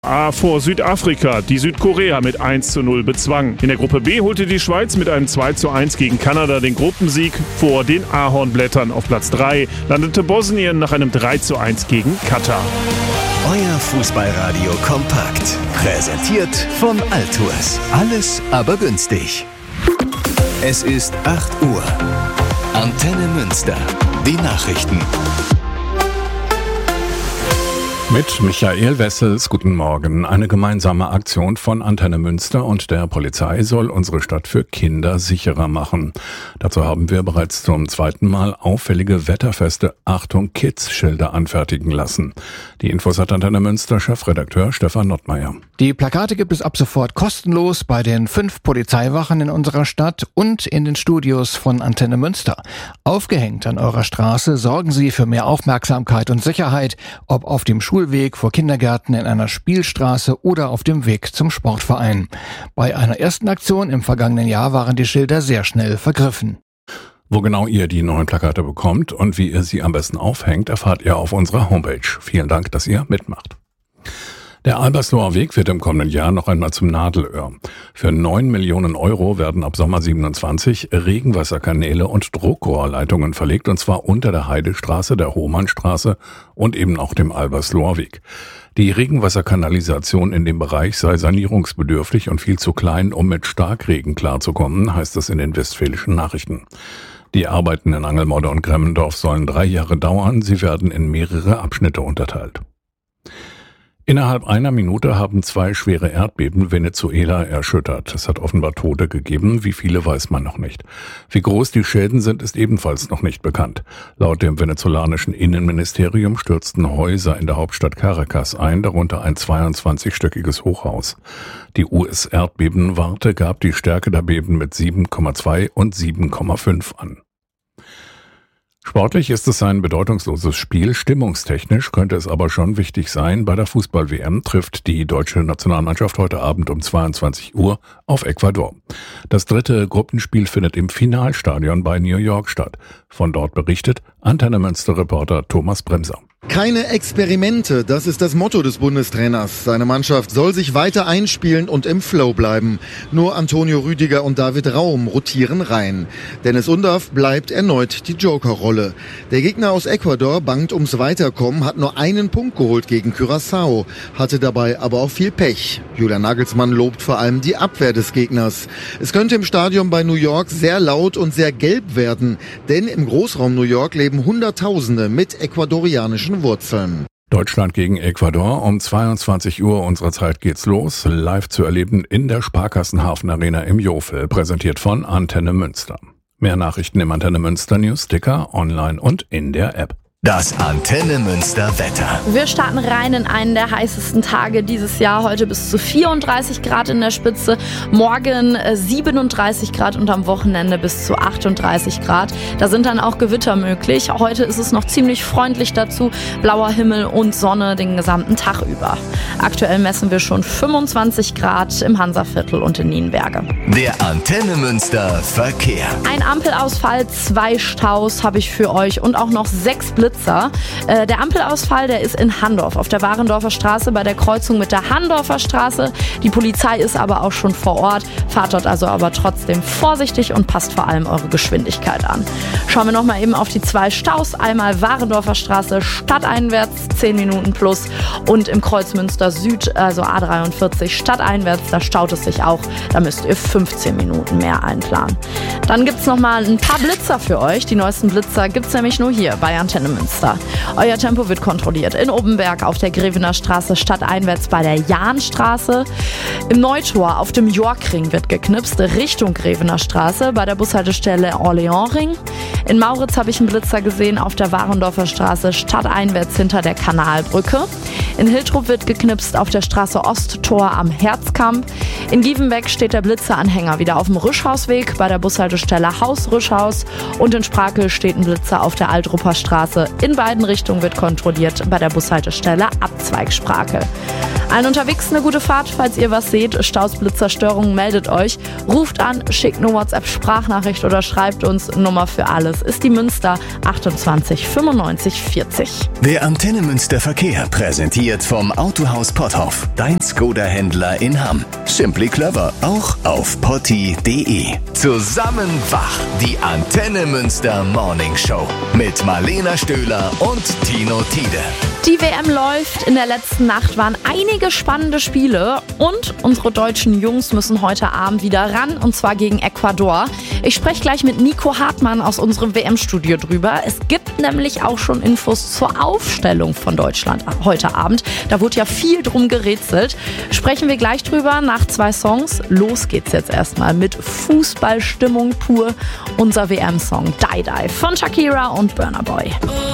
Vor Südafrika, die Südkorea mit 1:0 bezwang. In der Gruppe B holte die Schweiz mit einem 2:1 gegen Kanada den Gruppensieg. Vor den Ahornblättern auf Platz 3 landete Bosnien nach einem 3:1 gegen Katar. Euer Fußballradio kompakt. Präsentiert von Altours. Alles aber günstig. Es ist 8 Uhr. Antenne Münster. Die Nachrichten. Mit Michael Wessels, guten Morgen. Eine gemeinsame Aktion von Antenne Münster und der Polizei soll unsere Stadt für Kinder sicherer machen. Dazu haben wir bereits zum zweiten Mal auffällige wetterfeste Achtung Kids-Schilder anfertigen lassen. Die Infos hat Antenne Münster Chefredakteur Stefan Nottmeier. Die Plakate gibt es ab sofort kostenlos bei den 5 Polizeiwachen in unserer Stadt und in den Studios von Antenne Münster. Aufgehängt an eurer Straße sorgen sie für mehr Aufmerksamkeit und Sicherheit, ob auf dem Schulweg, vor Kindergärten, in einer Spielstraße oder auf dem Weg zum Sportverein. Bei einer ersten Aktion im vergangenen Jahr waren die Schilder sehr schnell vergriffen. Wo genau ihr die neuen Plakate bekommt und wie ihr sie am besten aufhängt, erfahrt ihr auf unserer Homepage. Vielen Dank, dass ihr mitmacht. Der Albersloher Weg wird im kommenden Jahr noch einmal zum Nadelöhr. Für 9 Millionen Euro werden ab Sommer 27 Regenwasserkanäle und Druckrohrleitungen verlegt, und zwar unter der Heidestraße, der Hohmannstraße und eben auch dem Albersloher Weg. Die Regenwasserkanalisation in dem Bereich sei sanierungsbedürftig und viel zu klein, um mit Starkregen klarzukommen, heißt es in den Westfälischen Nachrichten. Die Arbeiten in Angelmodde und Gremmendorf sollen 3 Jahre dauern. Sie werden in mehrere Abschnitte unterteilt. Innerhalb einer Minute haben 2 schwere Erdbeben Venezuela erschüttert. Es hat offenbar Tote gegeben, wie viele weiß man noch nicht. Wie groß die Schäden sind, ist ebenfalls noch nicht bekannt. Laut dem venezolanischen Innenministerium stürzten Häuser in der Hauptstadt Caracas ein, darunter ein 22-stöckiges Hochhaus. Die US-Erdbebenwarte gab die Stärke der Beben mit 7,2 und 7,5 an. Sportlich ist es ein bedeutungsloses Spiel, stimmungstechnisch könnte es aber schon wichtig sein. Bei der Fußball-WM trifft die deutsche Nationalmannschaft heute Abend um 22 Uhr auf Ecuador. Das 3. Gruppenspiel findet im Finalstadion bei New York statt. Von dort berichtet Antenne Münster-Reporter Thomas Bremser. Keine Experimente, das ist das Motto des Bundestrainers. Seine Mannschaft soll sich weiter einspielen und im Flow bleiben. Nur Antonio Rüdiger und David Raum rotieren rein. Dennis Undaff bleibt erneut die Jokerrolle. Der Gegner aus Ecuador bangt ums Weiterkommen, hat nur einen Punkt geholt gegen Curaçao, hatte dabei aber auch viel Pech. Julian Nagelsmann lobt vor allem die Abwehr des Gegners. Es könnte im Stadion bei New York sehr laut und sehr gelb werden, denn im Großraum New York leben Hunderttausende mit ecuadorianischen Wurzeln. Deutschland gegen Ecuador. Um 22 Uhr unserer Zeit geht's los. Live zu erleben in der Sparkassenhafen Arena im Jofel. Präsentiert von Antenne Münster. Mehr Nachrichten im Antenne Münster Newsticker, online und in der App. Das Antenne Münster Wetter. Wir starten rein in einen der heißesten Tage dieses Jahr. Heute bis zu 34 Grad in der Spitze, morgen 37 Grad und am Wochenende bis zu 38 Grad. Da sind dann auch Gewitter möglich. Heute ist es noch ziemlich freundlich dazu. Blauer Himmel und Sonne den gesamten Tag über. Aktuell messen wir schon 25 Grad im Hansaviertel und in Nienberge. Der Antenne Münster Verkehr. Ein Ampelausfall, 2 Staus habe ich für euch und auch noch 6 Blitzer. Der Ampelausfall, der ist in Handorf auf der Warendorfer Straße bei der Kreuzung mit der Handorfer Straße. Die Polizei ist aber auch schon vor Ort. Fahrt dort also aber trotzdem vorsichtig und passt vor allem eure Geschwindigkeit an. Schauen wir nochmal eben auf die 2 Staus. Einmal Warendorfer Straße stadteinwärts 10 Minuten plus und im Kreuz Münster Süd, also A43 stadteinwärts, da staut es sich auch. Da müsst ihr 15 Minuten mehr einplanen. Dann gibt es nochmal ein paar Blitzer für euch. Die neuesten Blitzer gibt es nämlich nur hier bei Antenne Münster. Euer Tempo wird kontrolliert. In Obenberg auf der Grevener Straße stadteinwärts bei der Jahnstraße. Im Neutor auf dem Yorkring wird geknipst Richtung Grevener Straße bei der Bushaltestelle Orléansring. In Mauritz habe ich einen Blitzer gesehen auf der Warendorfer Straße stadteinwärts hinter der Kanalbrücke. In Hiltrup wird geknipst auf der Straße Osttor am Herzkamp. In Gievenbeck steht der Blitzeranhänger wieder auf dem Rüschhausweg bei der Bushaltestelle Haus Rüschhaus. Und in Sprakel steht ein Blitzer auf der Altrupper Straße. In beiden Richtungen wird kontrolliert bei der Bushaltestelle Abzweig Sprakel. Allen unterwegs eine gute Fahrt. Falls ihr was seht, Staus, Blitzer, Störungen, meldet euch. Ruft an, schickt eine WhatsApp-Sprachnachricht oder schreibt uns. Nummer für alles ist die Münster 28 95 40. Der Antenne Münster Verkehr präsentiert vom Autohaus Potthoff. Dein Skoda-Händler in Hamm. Simply clever, auch auf potti.de. Zusammen wach, die Antenne Münster Morning Show mit Marlena Stöhler und Tino Tiede. Die WM läuft. In der letzten Nacht waren einige spannende Spiele und unsere deutschen Jungs müssen heute Abend wieder ran, und zwar gegen Ecuador. Ich spreche gleich mit Nico Hartmann aus unserem WM-Studio drüber. Es gibt nämlich auch schon Infos zur Aufstellung von Deutschland heute Abend. Da wurde ja viel drum gerätselt. Sprechen wir gleich drüber nach 2 Songs. Los geht's jetzt erstmal mit Fußballstimmung pur. Unser WM-Song Die Die von Shakira und Burna Boy.